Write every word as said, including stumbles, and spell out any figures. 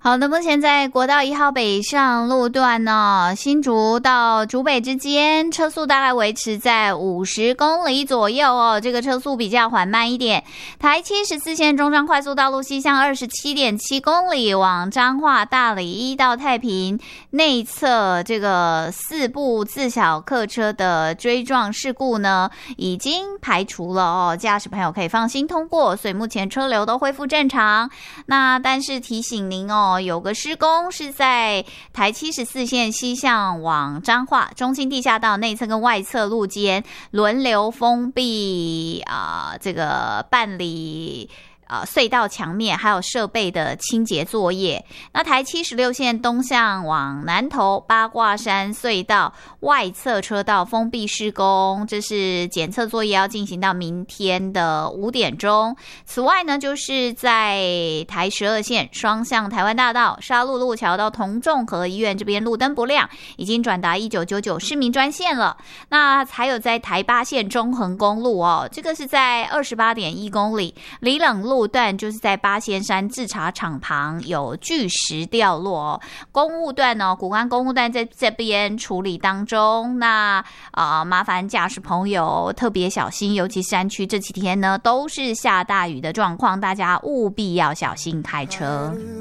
好的，目前在国道一号北上路段呢，新竹到竹北之间车速大概维持在五十公里左右哦，这个车速比较缓慢一点。台七十四线中彰快速道路西向二十七点七公里，往彰化大里一到太平内侧，这个四部自小客车的追撞事故呢，已经排除了哦，驾驶朋友可以放心通过，所以目前车流都恢复正常。那但是提醒您哦。有个施工是在台七十四线西向往彰化中清地下道内侧跟外侧路间轮流封闭啊、呃，这个办理。呃，隧道墙面还有设备的清洁作业。那台七十六线东向往南投八卦山隧道外侧车道封闭施工，这是检测作业要进行到明天的五点钟。此外呢，就是在台十二线双向台湾大道沙鹿路桥到同众和医院这边路灯不亮，已经转达一九九九市民专线了。那还有在台八线中横公路哦，这个是在二十八点一公里里冷路路段就是在八仙山制茶厂旁有巨石掉落、哦、公务段呢、哦，谷关公务段在这边处理当中，那啊、呃、麻烦驾驶朋友特别小心，尤其山区这几天呢都是下大雨的状况，大家务必要小心开车。